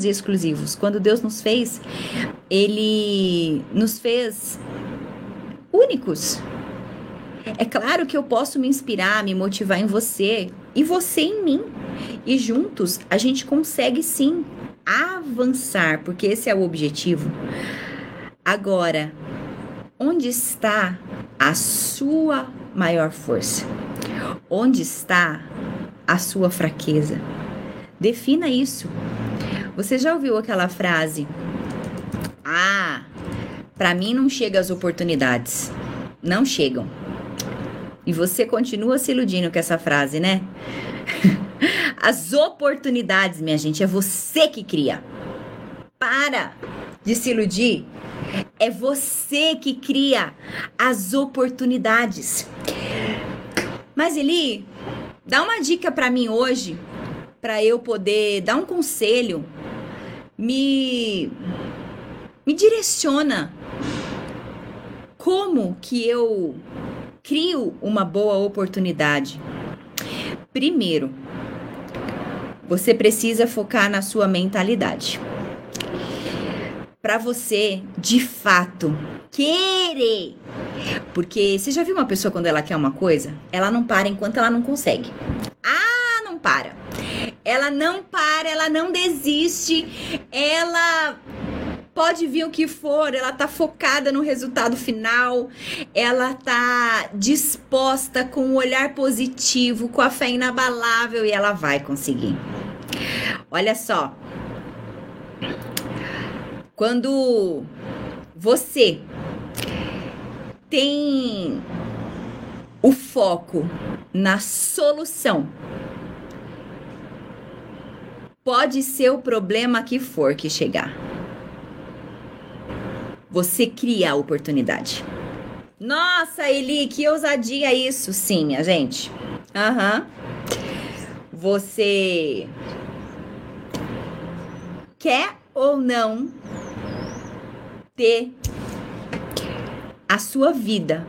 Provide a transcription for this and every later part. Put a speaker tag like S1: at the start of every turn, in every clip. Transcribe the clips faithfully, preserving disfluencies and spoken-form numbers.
S1: e exclusivos. Quando Deus nos fez, Ele nos fez únicos. É claro que eu posso me inspirar, me motivar em você e você em mim. E juntos a gente consegue sim avançar, porque esse é o objetivo. Agora, onde está a sua maior força? Onde está a sua fraqueza? Defina isso. Você já ouviu aquela frase? Ah, para mim não chegam as oportunidades. Não chegam. E você continua se iludindo com essa frase, né? As oportunidades, minha gente, é você que cria. Para de se iludir. É você que cria as oportunidades. Mas, Eli, dá uma dica para mim hoje, para eu poder dar um conselho. Me, me direciona. Como que eu crio uma boa oportunidade? Primeiro, você precisa focar na sua mentalidade. Para você, de fato, querer. Porque você já viu uma pessoa quando ela quer uma coisa? Ela não para enquanto ela não consegue. Ah, não para. Ela não para, ela não desiste. Ela pode vir o que for, ela tá focada no resultado final. Ela tá disposta com um olhar positivo, com a fé inabalável e ela vai conseguir. Olha só. Quando você tem o foco na solução, pode ser o problema que for que chegar, você cria a oportunidade. Nossa, Eli, que ousadia isso. Sim, minha gente. Aham. Uhum. Você quer ou não ter a sua vida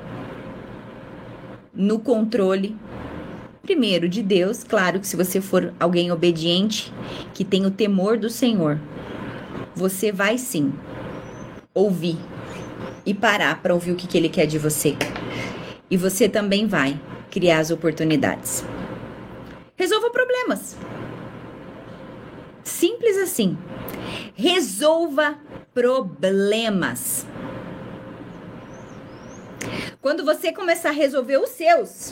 S1: no controle, primeiro, de Deus. Claro que se você for alguém obediente, que tem o temor do Senhor, você vai sim ouvir e parar para ouvir o que, que Ele quer de você. E você também vai criar as oportunidades. Resolva problemas. Simples assim. Resolva problemas. Quando você começar a resolver os seus.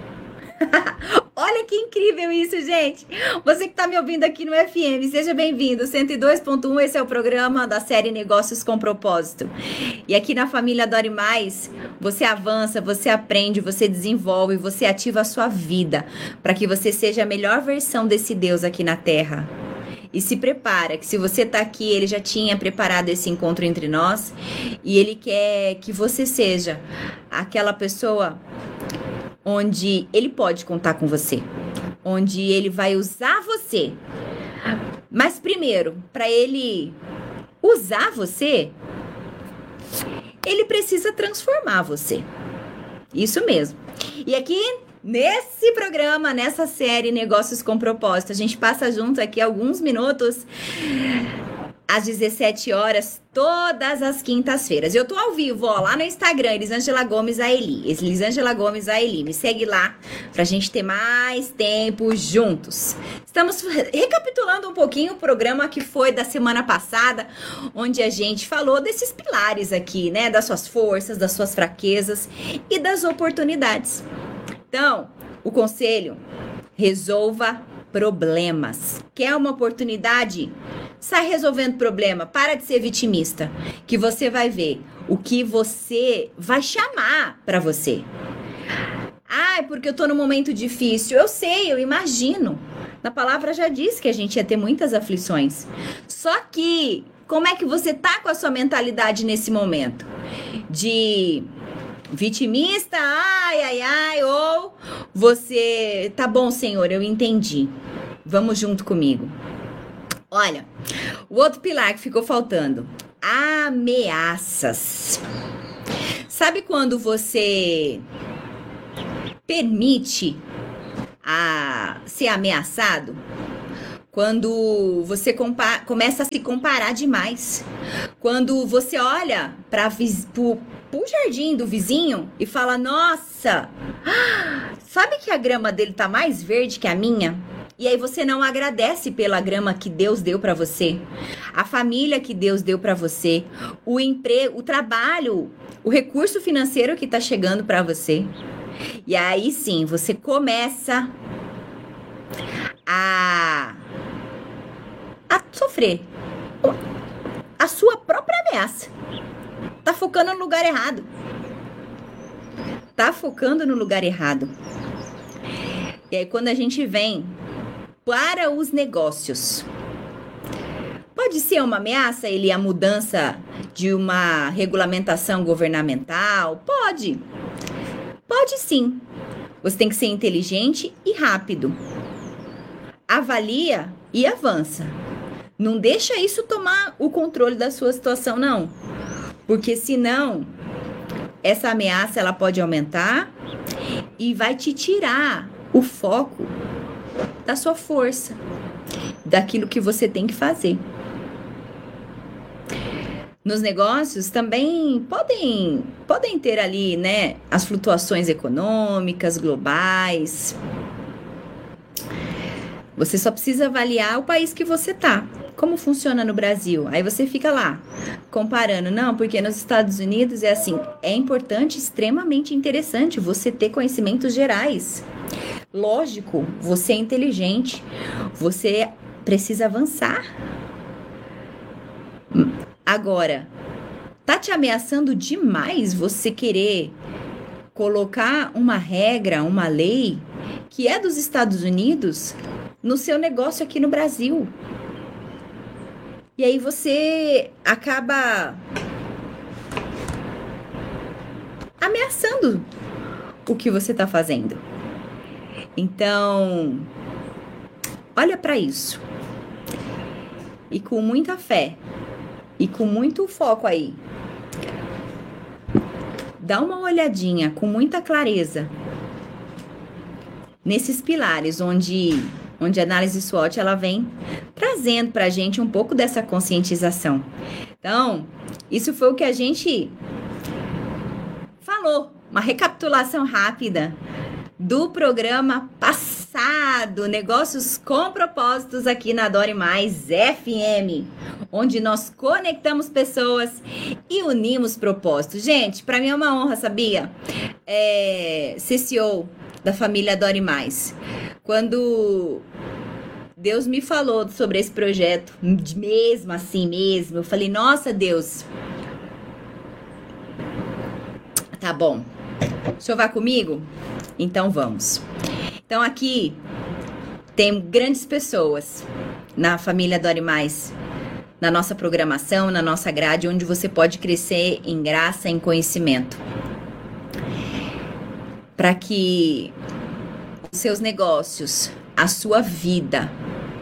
S1: Olha que incrível isso, gente. Você que está me ouvindo aqui no F M, seja bem-vindo. cento e dois ponto um, esse é o programa da série Negócios com Propósito. E aqui na família Adore Mais, você avança, você aprende, você desenvolve, você ativa a sua vida para que você seja a melhor versão desse Deus aqui na Terra. E se prepara, que se você tá aqui, Ele já tinha preparado esse encontro entre nós. E Ele quer que você seja aquela pessoa onde Ele pode contar com você. Onde Ele vai usar você. Mas primeiro, para Ele usar você, Ele precisa transformar você. Isso mesmo. E aqui, nesse programa, nessa série Negócios com Propósito, a gente passa junto aqui alguns minutos às dezessete horas, todas as quintas-feiras. Eu tô ao vivo, ó, lá no Instagram, Elisângela Gomes a Eli. Elisângela Gomes a Eli. Me segue lá pra gente ter mais tempo juntos. Estamos recapitulando um pouquinho o programa que foi da semana passada, onde a gente falou desses pilares aqui, né? Das suas forças, das suas fraquezas e das oportunidades. Então, o conselho: resolva problemas. Quer uma oportunidade? Sai resolvendo problema. Para de ser vitimista, que você vai ver o que você vai chamar para você. Ah, porque eu tô num momento difícil. Eu sei, eu imagino. Na palavra já diz que a gente ia ter muitas aflições. Só que, como é que você tá com a sua mentalidade nesse momento? De vitimista, ai, ai, ai, ou você, tá bom, Senhor, eu entendi, vamos junto comigo. Olha, o outro pilar que ficou faltando, ameaças. Sabe quando você permite a ser ameaçado? Quando você compa- começa a se comparar demais. Quando você olha para o jardim do vizinho e fala: Nossa, sabe que a grama dele tá mais verde que a minha? E aí você não agradece pela grama que Deus deu para você, a família que Deus deu para você, o emprego, o trabalho, o recurso financeiro que tá chegando para você. E aí sim, você começa a a sofrer a sua própria ameaça. Tá focando no lugar errado. Tá focando no lugar errado. E aí quando a gente vem para os negócios, pode ser uma ameaça ele a mudança de uma regulamentação governamental? Pode. Pode sim. Você tem que ser inteligente e rápido. Avalia e avança. Não deixa isso tomar o controle da sua situação, não. Porque senão, essa ameaça ela pode aumentar e vai te tirar o foco da sua força, daquilo que você tem que fazer. Nos negócios também podem, podem ter ali, né, as flutuações econômicas, globais. Você só precisa avaliar o país que você tá. Como funciona no Brasil? Aí você fica lá, comparando. Não, porque nos Estados Unidos é assim. É importante, extremamente interessante você ter conhecimentos gerais. Lógico, você é inteligente. Você precisa avançar. Agora, tá te ameaçando demais você querer colocar uma regra, uma lei que é dos Estados Unidos no seu negócio aqui no Brasil. E aí você acaba ameaçando o que você está fazendo. Então, olha para isso. E com muita fé e com muito foco aí. Dá uma olhadinha com muita clareza nesses pilares onde onde a análise SWOT ela vem trazendo para a gente um pouco dessa conscientização. Então, isso foi o que a gente falou, uma recapitulação rápida do programa passado, Negócios com Propósitos, aqui na Adore Mais F M, onde nós conectamos pessoas e unimos propósitos. Gente, para mim é uma honra, sabia? É, ser C E O da família Adore Mais. Quando Deus me falou sobre esse projeto, mesmo assim mesmo, eu falei, nossa Deus, tá bom, o senhor vai comigo? Então vamos. Então aqui tem grandes pessoas na família Adore Mais, na nossa programação, na nossa grade, onde você pode crescer em graça, em conhecimento. Para que os seus negócios, a sua vida,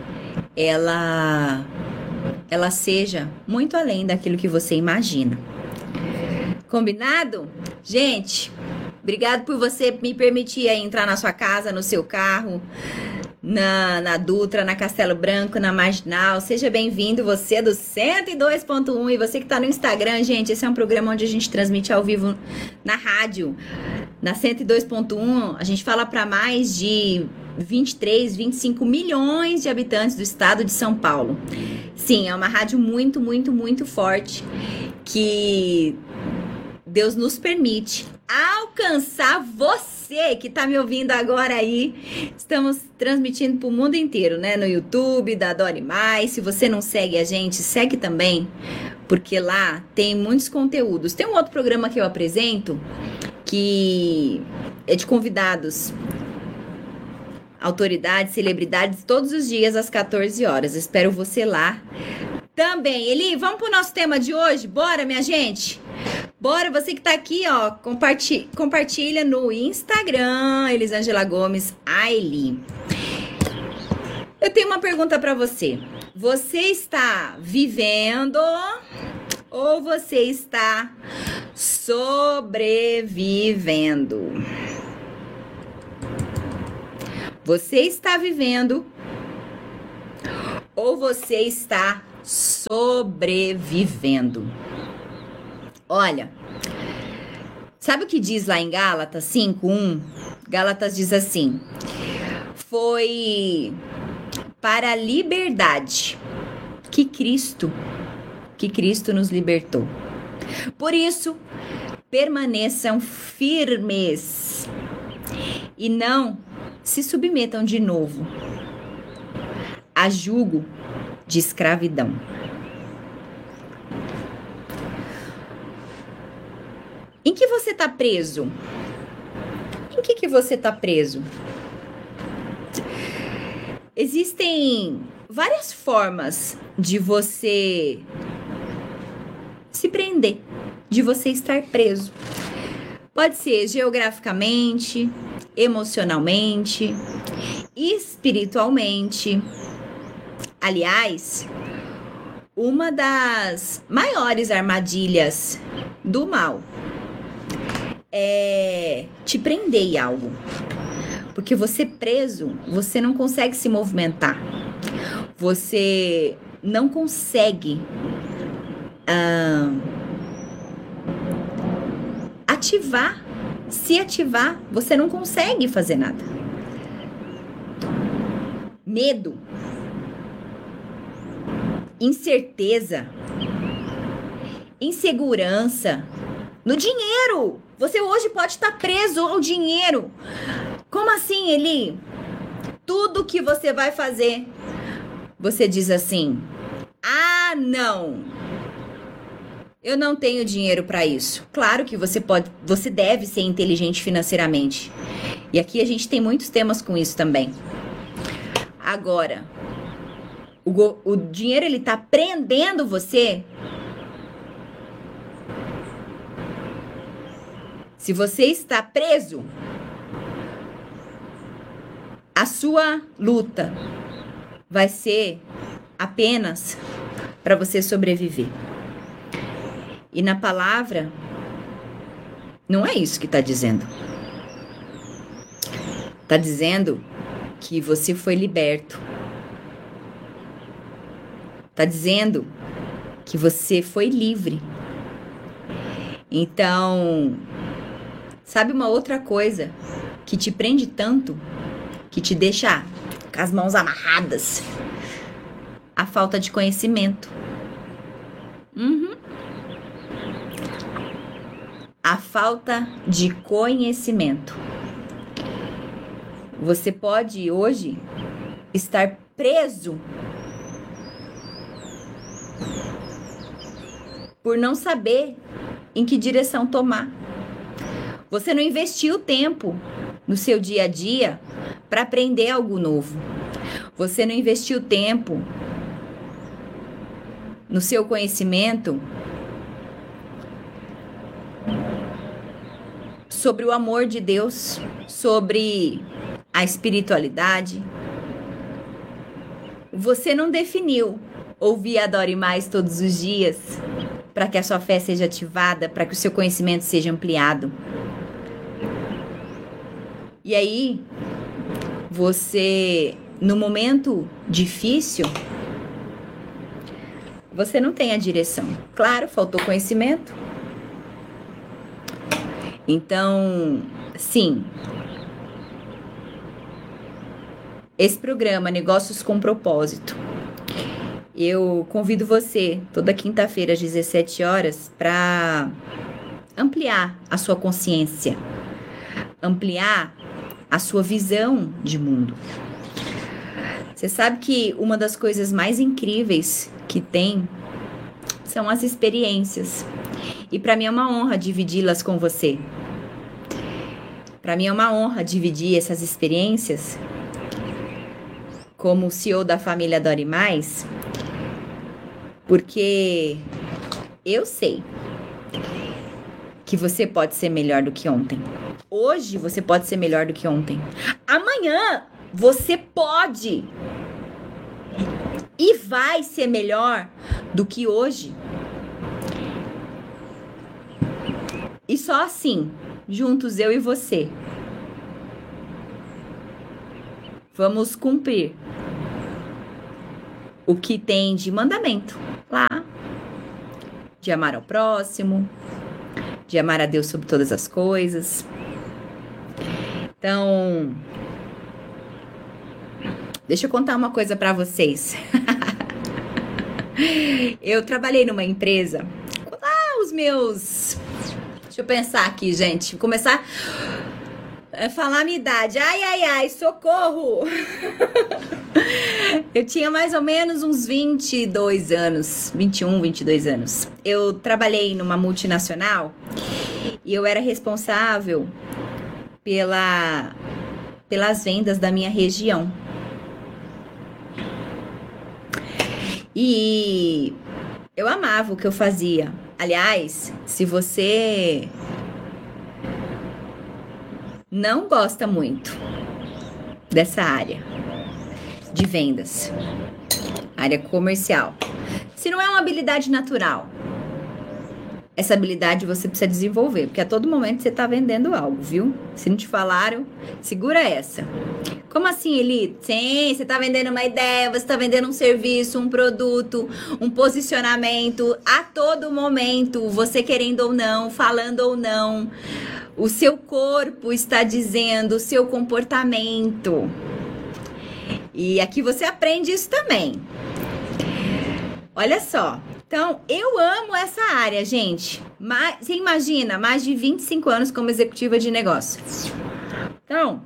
S1: ela, ela seja muito além daquilo que você imagina. Combinado? Gente, obrigado por você me permitir aí entrar na sua casa, no seu carro, na, na Dutra, na Castelo Branco, na Marginal. Seja bem-vindo, você é do cento e dois ponto um e você que tá no Instagram, gente, esse é um programa onde a gente transmite ao vivo na rádio. Na cento e dois ponto um, a gente fala para mais de vinte e três, vinte e cinco milhões de habitantes do estado de São Paulo. Sim, é uma rádio muito, muito, muito forte que Deus nos permite alcançar você que tá me ouvindo agora aí. Estamos transmitindo para o mundo inteiro, né? No YouTube da Adore Mais. Se você não segue a gente, segue também, porque lá tem muitos conteúdos. Tem um outro programa que eu apresento que é de convidados, autoridades, celebridades, todos os dias às quatorze horas. Espero você lá também. Eli, vamos pro nosso tema de hoje? Bora, minha gente? Bora, você que tá aqui, ó, compartilha, compartilha no Instagram, Elisângela Gomes, a Eli. Eu tenho uma pergunta pra você. Você está vivendo ou você está sobrevivendo? Você está vivendo ou você está sobrevivendo? Olha, sabe o que diz lá em Gálatas cinco, um? Gálatas diz assim: foi para a liberdade que Cristo, que Cristo nos libertou. Por isso, permaneçam firmes e não se submetam de novo a jugo de escravidão. Em que você está preso? Em que, que você está preso? Existem várias formas de você se prender, de você estar preso. Pode ser geograficamente, emocionalmente, espiritualmente. Aliás, uma das maiores armadilhas do mal é te prender em algo. Porque você preso, você não consegue se movimentar. Você não consegue ah, ativar, se ativar, você não consegue fazer nada. Medo, incerteza, insegurança, no dinheiro. Você hoje pode estar preso ao dinheiro. Como assim, Eli? Tudo que você vai fazer, você diz assim: ah, não, eu não tenho dinheiro para isso. Claro que você pode, você deve ser inteligente financeiramente. E aqui a gente tem muitos temas com isso também. Agora, o, o dinheiro, ele tá prendendo você. Se você está preso, a sua luta vai ser apenas para você sobreviver. E na palavra, não é isso que está dizendo. Está dizendo que você foi liberto. Está dizendo que você foi livre. Então, sabe uma outra coisa que te prende tanto, que te deixa com as mãos amarradas? A falta de conhecimento. Uhum. A falta de conhecimento. Você pode hoje estar preso por não saber em que direção tomar. Você não investiu tempo no seu dia a dia para aprender algo novo. Você não investiu tempo no seu conhecimento sobre o amor de Deus, sobre a espiritualidade. Você não definiu ouvir Adore Mais todos os dias para que a sua fé seja ativada, para que o seu conhecimento seja ampliado. E aí, você, no momento difícil, você não tem a direção. Claro, faltou conhecimento. Então, sim, esse programa Negócios com Propósito, eu convido você toda quinta-feira às dezessete horas para ampliar a sua consciência, ampliar a sua visão de mundo. Você sabe que uma das coisas mais incríveis que tem são as experiências. E para mim é uma honra dividi-las com você. Para mim é uma honra dividir essas experiências como C E O da família Adore Mais, porque eu sei que você pode ser melhor do que ontem. Hoje você pode ser melhor do que ontem. Amanhã você pode e vai ser melhor do que hoje. E só assim, juntos eu e você, vamos cumprir o que tem de mandamento lá, de amar ao próximo, de amar a Deus sobre todas as coisas. Então, deixa eu contar uma coisa pra vocês. Eu trabalhei numa empresa, ah, os meus... Deixa eu pensar aqui, gente. Vou começar a falar a minha idade. Ai, ai, ai, socorro! Eu tinha mais ou menos uns vinte e dois anos, vinte e um, vinte e dois anos. Eu trabalhei numa multinacional e eu era responsável pela, pelas vendas da minha região. E eu amava o que eu fazia. Aliás, se você não gosta muito dessa área de vendas, área comercial, se não é uma habilidade natural, essa habilidade você precisa desenvolver, porque a todo momento você tá vendendo algo, viu? Se não te falaram, segura essa. Como assim, Eli? Sim, você tá vendendo uma ideia, você tá vendendo um serviço, um produto, um posicionamento. A todo momento, você querendo ou não, falando ou não, o seu corpo está dizendo o seu comportamento. E aqui você aprende isso também. Olha só. Então, eu amo essa área, gente. Mas, você imagina, mais de vinte e cinco anos como executiva de negócio. Então,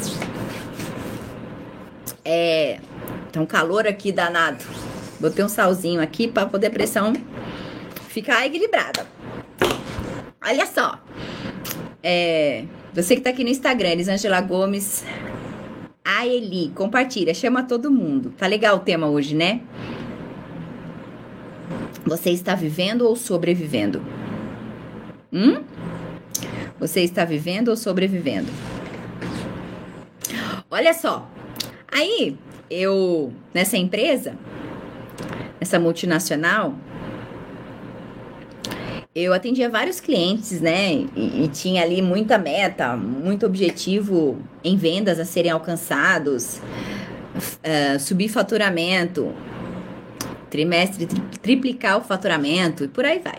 S1: é... Tá um calor aqui danado. Botei um salzinho aqui para poder a pressão ficar equilibrada. Olha só. É... Você que tá aqui no Instagram, Elisângela Gomes, a Eli, compartilha, chama todo mundo. Tá legal o tema hoje, né? Você está vivendo ou sobrevivendo? Hum? Você está vivendo ou sobrevivendo? Olha só. Aí, eu, nessa empresa, nessa multinacional, eu atendia vários clientes, né? E, e tinha ali muita meta, muito objetivo em vendas a serem alcançados, uh, subir faturamento, trimestre, tri, triplicar o faturamento e por aí vai.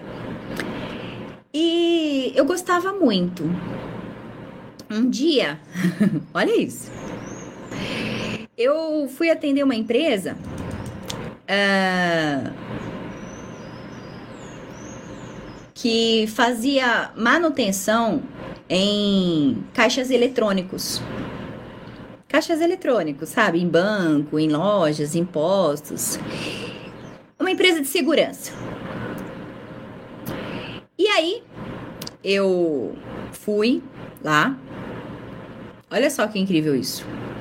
S1: E eu gostava muito. Um dia, olha isso, eu fui atender uma empresa uh, que fazia manutenção em caixas eletrônicos. Caixas eletrônicos, sabe? Em banco, em lojas, em postos. Uma empresa de segurança. E aí, eu fui lá. Olha só que incrível isso.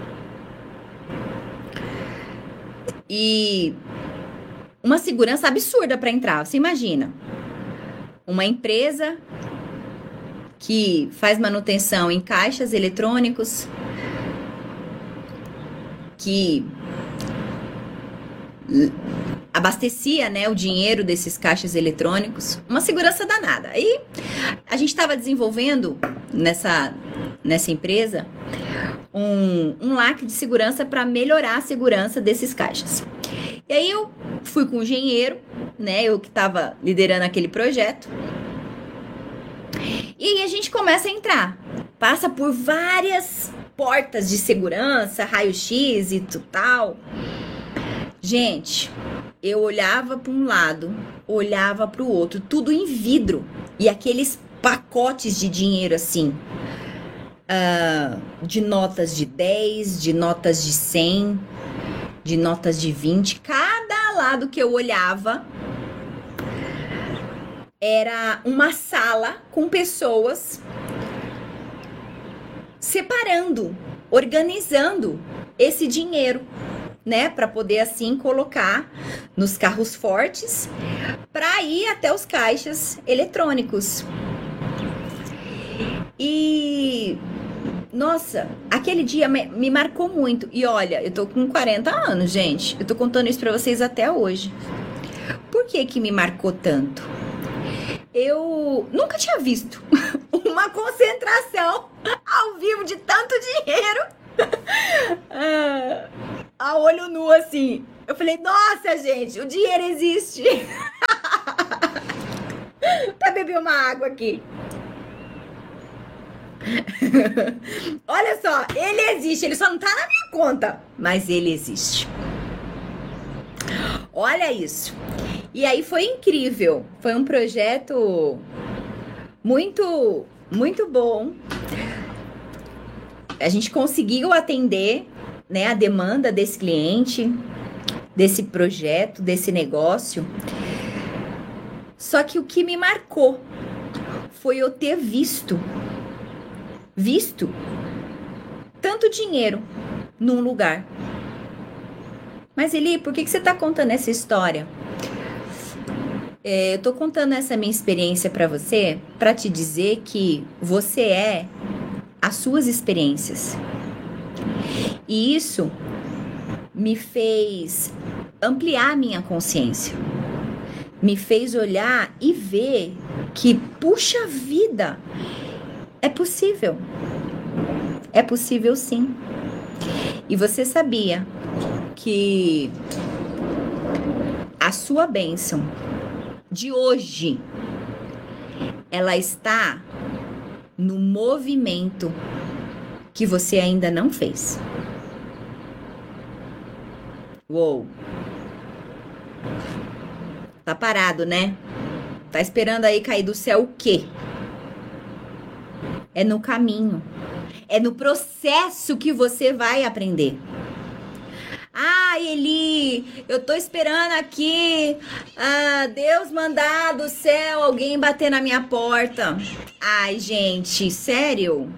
S1: E uma segurança absurda para entrar. Você imagina? Uma empresa que faz manutenção em caixas eletrônicos, que abastecia, né, o dinheiro desses caixas eletrônicos, uma segurança danada. Aí a gente estava desenvolvendo nessa, nessa empresa um, um lacre de segurança para melhorar a segurança desses caixas. E aí eu fui com o engenheiro, né, eu que estava liderando aquele projeto, e aí a gente começa a entrar, passa por várias portas de segurança, raio-x e tal. Gente, eu olhava para um lado, olhava para o outro, tudo em vidro. E aqueles pacotes de dinheiro assim, uh, de notas de dez, de notas de cem, de notas de vinte. Cada lado que eu olhava era uma sala com pessoas separando, organizando esse dinheiro, né, para poder assim colocar nos carros fortes para ir até os caixas eletrônicos. E nossa, aquele dia me, me marcou muito. E olha, eu tô com quarenta anos, gente. Eu tô contando isso para vocês até hoje. Por que que me marcou tanto? Eu nunca tinha visto uma concentração ao vivo de tanto dinheiro. Ah, a olho nu, assim. Eu falei, nossa, gente, o dinheiro existe. Até beber uma água aqui. Olha só, ele existe, ele só não tá na minha conta, mas ele existe. Olha isso. E aí foi incrível. Foi um projeto muito, muito bom. A gente conseguiu atender, né, a demanda desse cliente, desse projeto, desse negócio. Só que o que me marcou foi eu ter visto, visto tanto dinheiro num lugar. Mas Eli, por que que você tá contando essa história? É, eu tô contando essa minha experiência para você, para te dizer que você é as suas experiências. E isso me fez ampliar a minha consciência. Me fez olhar e ver que, puxa vida, é possível. É possível sim. E você sabia que a sua bênção de hoje, ela está no movimento que você ainda não fez. Uou! Tá parado, né? Tá esperando aí cair do céu o quê? É no caminho. É no processo que você vai aprender. Ah, Eli, eu tô esperando aqui ah, Deus mandar do céu alguém bater na minha porta. Ai, gente, sério?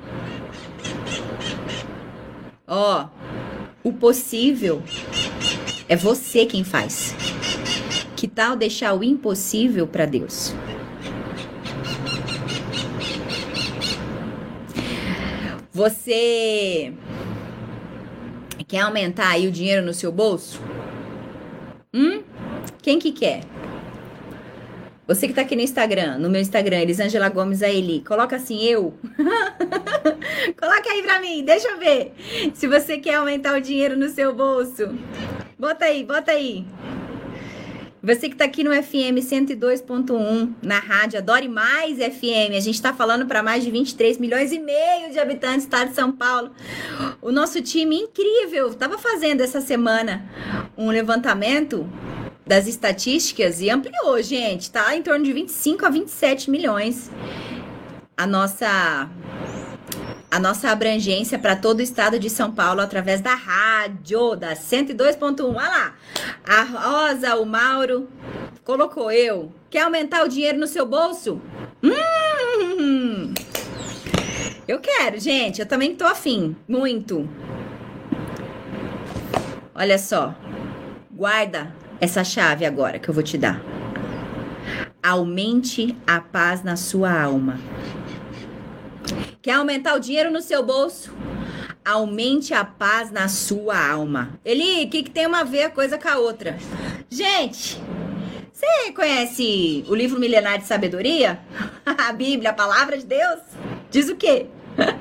S1: Ó, o possível é você quem faz. Que tal deixar o impossível para Deus? Você quer aumentar aí o dinheiro no seu bolso? Hum? Quem que quer? Você que tá aqui no Instagram, no meu Instagram, Elisângela Gomes a Eli, coloca assim, eu. Coloca aí pra mim, deixa eu ver. Se você quer aumentar o dinheiro no seu bolso. Bota aí, bota aí. Você que tá aqui no F M cento e dois ponto um, na rádio Adore Mais F M, a gente tá falando para mais de vinte e três milhões e meio de habitantes do estado de São Paulo. O nosso time incrível tava fazendo essa semana um levantamento das estatísticas e ampliou, gente, tá em torno de vinte e cinco a vinte e sete milhões. A nossa a nossa abrangência para todo o estado de São Paulo através da rádio, da cento e dois ponto um. Olha lá, a Rosa, o Mauro, colocou eu. Quer aumentar o dinheiro no seu bolso? Hum, eu quero, gente, eu também tô afim, muito. Olha só, guarda essa chave agora que eu vou te dar. Aumente a paz na sua alma. Quer aumentar o dinheiro no seu bolso? Aumente a paz na sua alma. Eli, o que, que tem uma a ver a coisa com a outra? Gente, você conhece o livro Milenar de Sabedoria? A Bíblia, a Palavra de Deus? Diz o quê?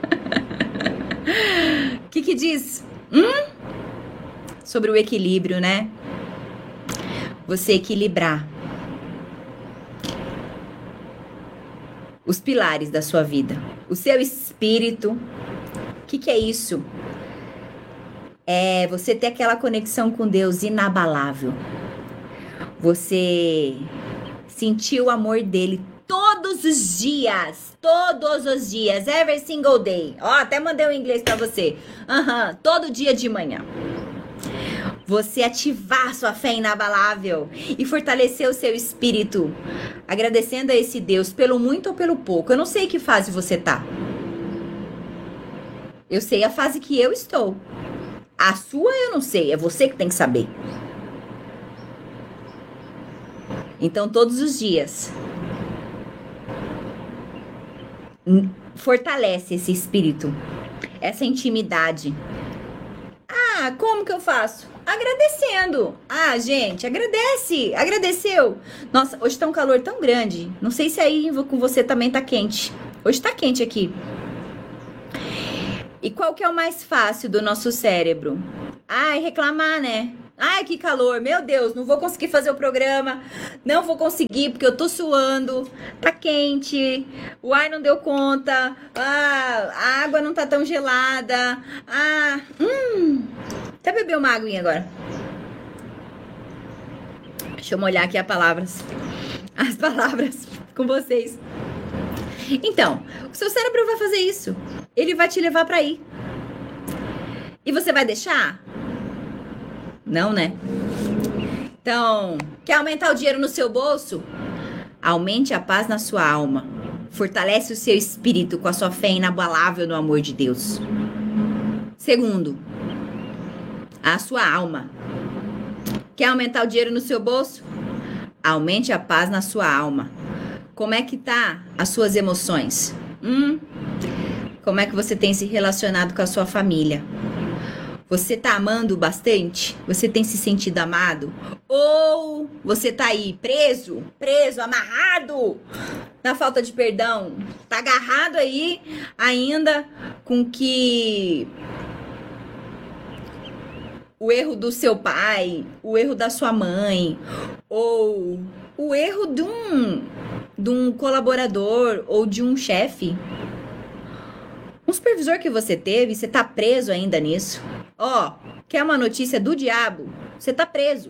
S1: O que que diz? Hum? Sobre o equilíbrio, né? Você equilibrar os pilares da sua vida. O seu espírito. O que que é isso? É você ter aquela conexão com Deus inabalável. Você sentir o amor dele todos os dias. Todos os dias. Every single day. Ó, até mandei o um inglês pra você. Aham, uhum, todo dia de manhã. Você ativar sua fé inabalável e fortalecer o seu espírito, agradecendo a esse Deus pelo muito ou pelo pouco. Eu não sei que fase você tá. Eu sei a fase que eu estou. A sua eu não sei, é você que tem que saber. Então, todos os dias, fortalece esse espírito, essa intimidade. Ah, como que eu faço? Agradecendo. Ah, gente, agradece. Agradeceu. Nossa, hoje tá um calor tão grande. Não sei se aí com você também tá quente. Hoje tá quente aqui. E qual que é o mais fácil do nosso cérebro? Ah, é reclamar, né? Ai, que calor, meu Deus, não vou conseguir fazer o programa, não vou conseguir porque eu tô suando, tá quente, o ar não deu conta, ah, a água não tá tão gelada, ah, hum, até beber uma aguinha agora. Deixa eu molhar aqui as palavras, as palavras com vocês. Então, o seu cérebro vai fazer isso, ele vai te levar pra aí. E você vai deixar? Não, né? Então, quer aumentar o dinheiro no seu bolso? Aumente a paz na sua alma. Fortalece o seu espírito com a sua fé inabalável no amor de Deus. Segundo, a sua alma. Quer aumentar o dinheiro no seu bolso? Aumente a paz na sua alma. Como é que tá as suas emoções? Hum? Como é que você tem se relacionado com a sua família? Você tá amando bastante? Você tem se sentido amado? Ou você tá aí preso, preso, amarrado na falta de perdão? Tá agarrado aí ainda com que o erro do seu pai, o erro da sua mãe, ou o erro de um, de um colaborador ou de um chefe? Um supervisor que você teve, você tá preso ainda nisso? Ó, oh, quer uma notícia do diabo? Você tá preso.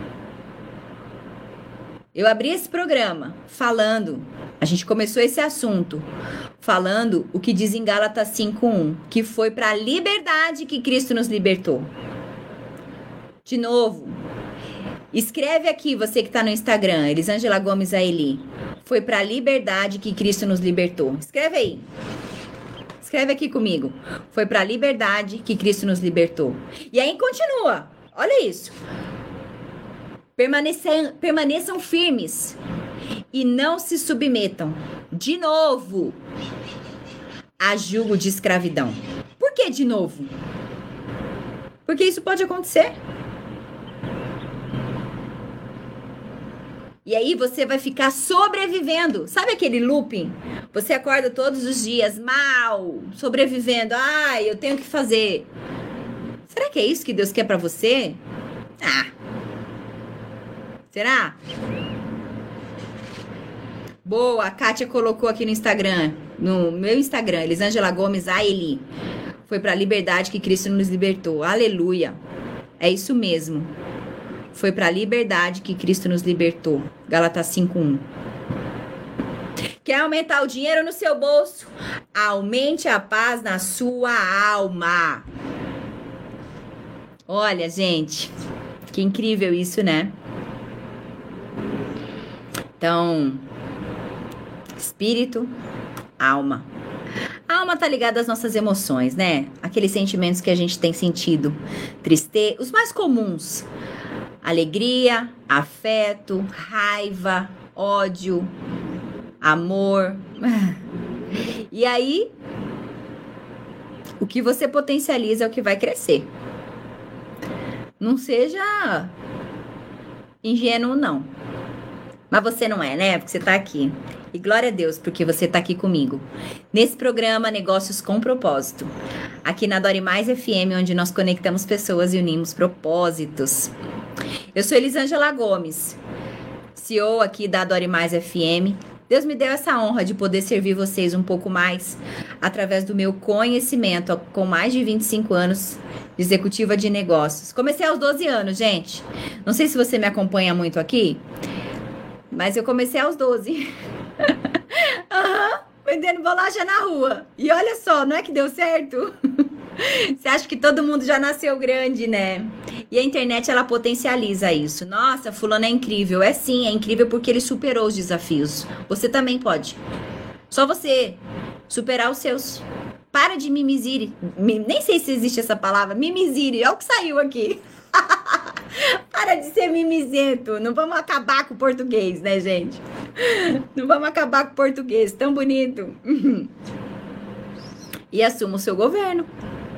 S1: Eu abri esse programa falando, a gente começou esse assunto, falando o que diz em Gálatas cinco um, que foi para a liberdade que Cristo nos libertou. De novo, escreve aqui, você que tá no Instagram, Elisângela Gomes Aeli. Foi para a liberdade que Cristo nos libertou. Escreve aí. Escreve aqui comigo. Foi para a liberdade que Cristo nos libertou. E aí continua. Olha isso. Permaneçam, permaneçam firmes e não se submetam de novo a jugo de escravidão. Por que de novo? Porque isso pode acontecer. E aí você vai ficar sobrevivendo. Sabe aquele looping? Você acorda todos os dias mal, sobrevivendo. Ai, eu tenho que fazer. Será que é isso que Deus quer pra você? Ah. Será? Boa, a Kátia colocou aqui no Instagram, no meu Instagram, Elisângela Gomes Aeli. Foi pra liberdade que Cristo nos libertou. Aleluia. É isso mesmo. Foi para a liberdade que Cristo nos libertou. Gálatas cinco um. Quer aumentar o dinheiro no seu bolso? Aumente a paz na sua alma. Olha, gente, que incrível isso, né? Então, espírito, alma. A alma tá ligada às nossas emoções, né? Aqueles sentimentos que a gente tem sentido. Tristeza, os mais comuns. Alegria, afeto, raiva, ódio, amor. E aí, o que você potencializa é o que vai crescer. Não seja ingênuo, não. Mas você não é, né? Porque você tá aqui. E glória a Deus, porque você tá aqui comigo. Nesse programa Negócios com Propósito. Aqui na Dore Mais F M, onde nós conectamos pessoas e unimos propósitos. Eu sou Elisângela Gomes, C E O aqui da Dore Mais F M. Deus me deu essa honra de poder servir vocês um pouco mais através do meu conhecimento com mais de vinte e cinco anos de executiva de negócios. Comecei aos doze anos, gente. Não sei se você me acompanha muito aqui, mas eu comecei aos doze. Aham, vendendo bolacha na rua. E olha só, não é que deu certo? Você acha que todo mundo já nasceu grande, né? E a internet, ela potencializa isso. Nossa, fulano é incrível. É sim, é incrível porque ele superou os desafios. Você também pode. Só você superar os seus. Para de mimizire. Nem sei se existe essa palavra. Mimizire. Olha o que saiu aqui. Para de ser mimizento. Não vamos acabar com o português, né, gente? Não vamos acabar com o português. Tão bonito. E assuma o seu governo.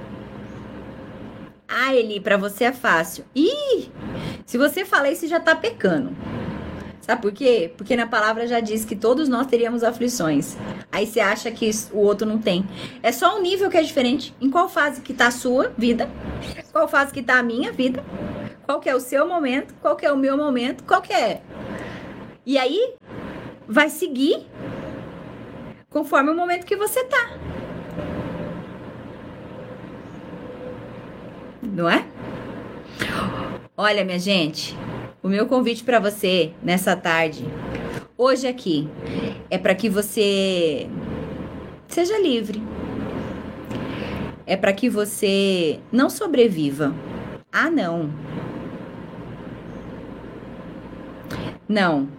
S1: Ah, Eli, pra você é fácil. Ih, se você fala isso, já tá pecando. Sabe por quê? Porque na palavra já diz que todos nós teríamos aflições. Aí você acha que o outro não tem. É só um nível que é diferente. Em qual fase que tá a sua vida? Qual fase que tá a minha vida? Qual que é o seu momento? Qual que é o meu momento? Qual que é? E aí, vai seguir conforme o momento que você tá. Não é? Olha, minha gente, o meu convite para você nessa tarde, hoje aqui, é para que você seja livre. É para que você não sobreviva. Ah, não. Não.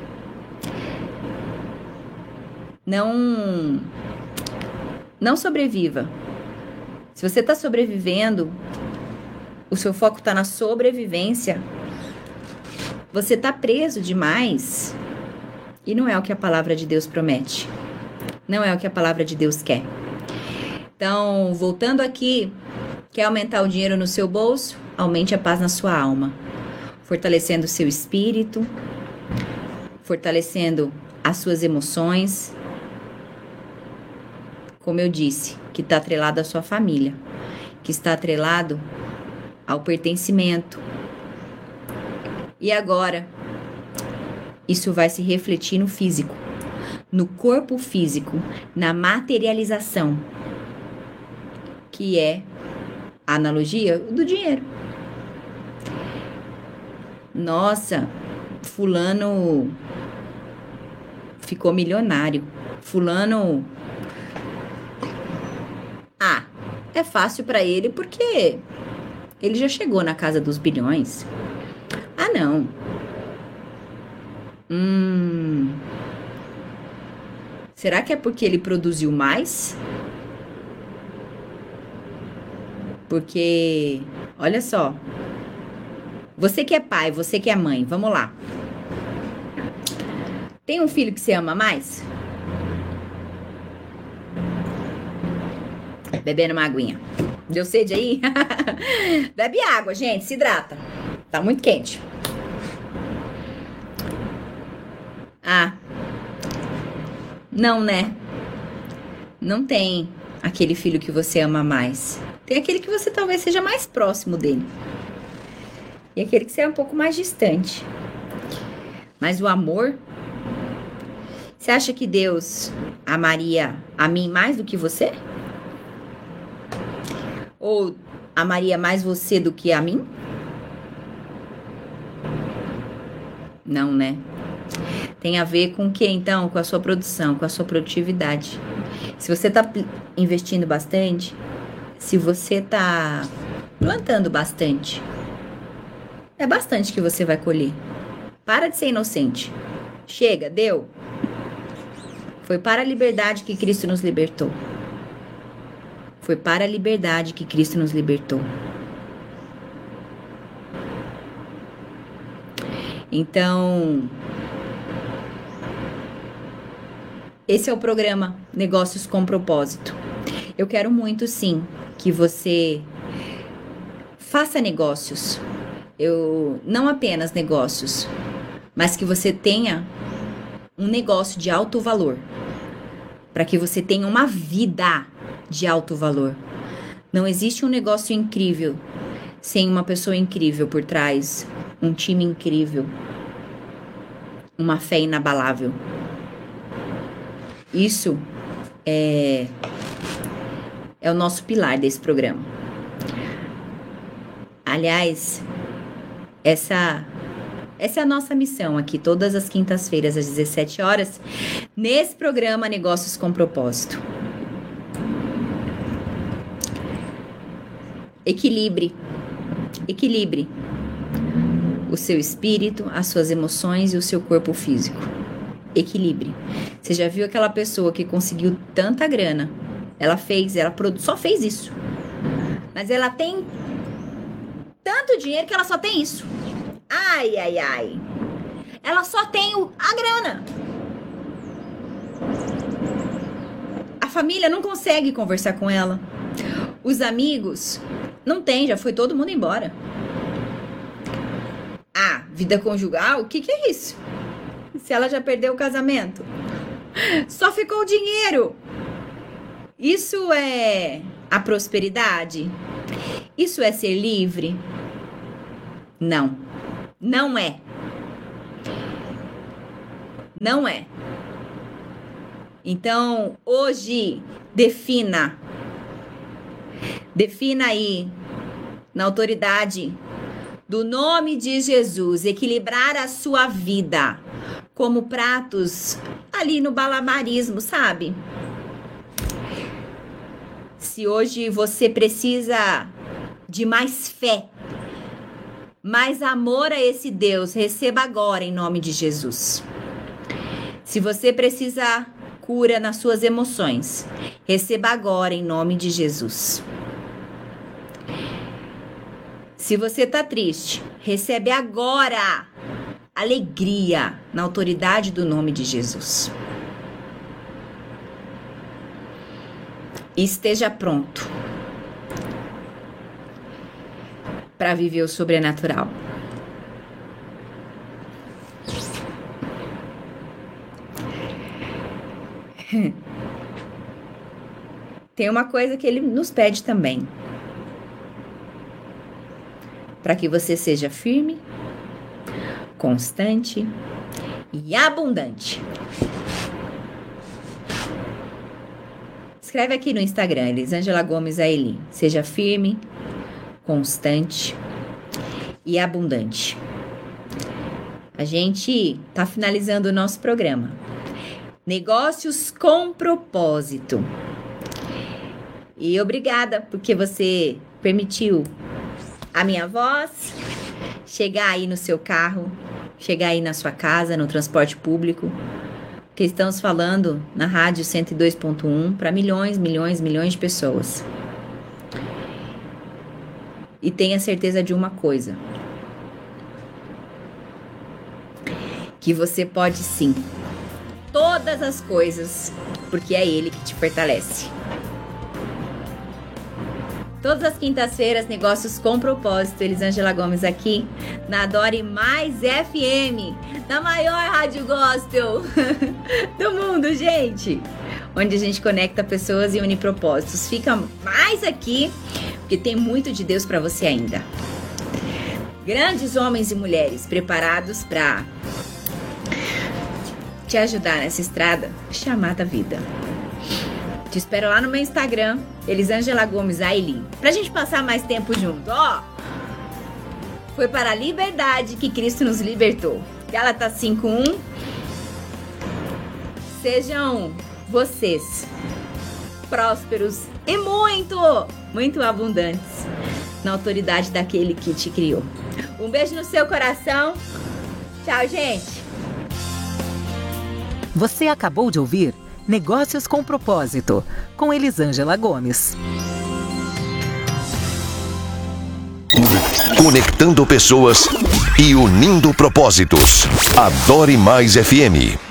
S1: Não. Não sobreviva. Se você está sobrevivendo, o seu foco está na sobrevivência, você está preso demais. E não é o que a palavra de Deus promete. Não é o que a palavra de Deus quer. Então, voltando aqui, quer aumentar o dinheiro no seu bolso? Aumente a paz na sua alma. Fortalecendo o seu espírito, fortalecendo as suas emoções. Como eu disse, que está atrelado à sua família, que está atrelado ao pertencimento. E agora, isso vai se refletir no físico, no corpo físico, na materialização, que é a analogia do dinheiro. Nossa, fulano ficou milionário. Fulano... Ah, é fácil para ele porque ele já chegou na casa dos bilhões. Ah, não. Hum... Será que é porque ele produziu mais? Porque, olha só, você que é pai, você que é mãe, vamos lá. Tem um filho que você ama mais? Bebendo uma aguinha. Deu sede aí? Bebe água, gente, se hidrata. Tá muito quente. Ah, não, né? Não tem aquele filho que você ama mais. Tem aquele que você talvez seja mais próximo dele. E aquele que você é um pouco mais distante. Mas o amor... Você acha que Deus amaria a mim mais do que você? Ou amaria mais você do que a mim? Não, né? Tem a ver com o que, então? Com a sua produção, com a sua produtividade. Se você tá investindo bastante, se você tá plantando bastante, é bastante que você vai colher. Para de ser inocente. Chega, deu. Foi para a liberdade que Cristo nos libertou. Foi para a liberdade que Cristo nos libertou. Então, esse é o programa Negócios com Propósito. Eu quero muito, sim, que você faça negócios. Eu, não apenas negócios, mas que você tenha um negócio de alto valor. Para que você tenha uma vida de alto valor. Não existe um negócio incrível sem uma pessoa incrível por trás, um time incrível, uma fé inabalável. Isso é, é o nosso pilar desse programa. Aliás, essa, essa é a nossa missão aqui, todas as quintas-feiras, às dezessete horas, nesse programa Negócios com Propósito. Equilibre, equilibre o seu espírito, as suas emoções e o seu corpo físico. Equilibre. Você já viu aquela pessoa que conseguiu tanta grana? Ela fez, ela produ- só fez isso. Mas ela tem tanto dinheiro que ela só tem isso. Ai, ai, ai. Ela só tem o, a grana. A família não consegue conversar com ela. Os amigos não tem, já foi todo mundo embora. Ah, vida conjugal? O que que é isso? Se ela já perdeu o casamento? Só ficou o dinheiro. Isso é a prosperidade? Isso é ser livre? Não, não é. Não é. Então, hoje, defina. Defina aí, na autoridade do nome de Jesus, equilibrar a sua vida como pratos ali no balabarismo, sabe? Se hoje você precisa de mais fé, mais amor a esse Deus, receba agora em nome de Jesus. Se você precisa cura nas suas emoções, receba agora em nome de Jesus. Se você tá triste, recebe agora alegria na autoridade do nome de Jesus. E esteja pronto para viver o sobrenatural. Tem uma coisa que ele nos pede também. Para que você seja firme, constante e abundante. Escreve aqui no Instagram, Elisângela Gomes Aeli. Seja firme, constante e abundante. A gente tá finalizando o nosso programa. Negócios com propósito. E obrigada porque você permitiu a minha voz chegar aí no seu carro, chegar aí na sua casa, no transporte público, que estamos falando na rádio cento e dois ponto um para milhões, milhões, milhões de pessoas. E tenha certeza de uma coisa, que você pode sim todas as coisas, porque é Ele que te fortalece. Todas as quintas-feiras, Negócios com Propósito. Elisângela Gomes aqui na Adore Mais F M, na maior rádio gospel do mundo, gente. Onde a gente conecta pessoas e une propósitos. Fica mais aqui, porque tem muito de Deus para você ainda. Grandes homens e mulheres preparados para te ajudar nessa estrada chamada vida. Te espero lá no meu Instagram, Elisângela Gomes Aeli, pra gente passar mais tempo junto. Ó, foi para a liberdade que Cristo nos libertou. Gálatas cinco um. Sejam vocês prósperos e muito, muito abundantes na autoridade daquele que te criou. Um beijo no seu coração. Tchau, gente.
S2: Você acabou de ouvir Negócios com Propósito, com Elisângela Gomes.
S3: Conectando pessoas e unindo propósitos. Adore Mais F M.